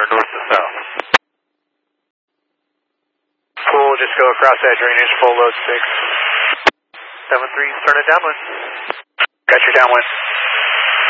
north to south. Cool, just go across that drainage, full load 6. 7-3, turn it downwind. Got your downwind.